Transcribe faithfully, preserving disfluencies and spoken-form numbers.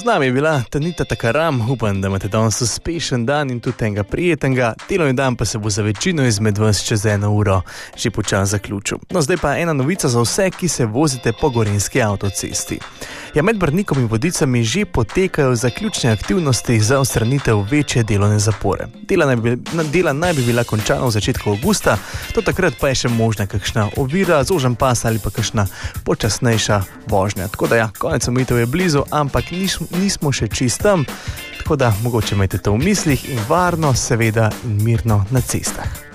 nami je bila Tanita Takaram, upam, da imate danes uspešen dan in tudi enega prijetnega. Delovni dan pa se bo za večino izmed vas čez eno uro že počasi zaključil. No, zdaj pa ena novica za vse, ki se vozite po gorenjski avtocesti. Ja, med Brnikom in Vodicami že potekajo zaključne aktivnosti za odstranitev večje delovne zapore. Dela naj bi, dela naj bi bila končana v začetku avgusta, do takrat pa je še možna kakšna ovira, zožen pas ali pa kakšna počasnejša vožnja. Tako da ja, konec omejitev je blizu, ampak nis, nismo še čist tam, tako da mogoče imejte to v mislih in varno, seveda in mirno na cestah.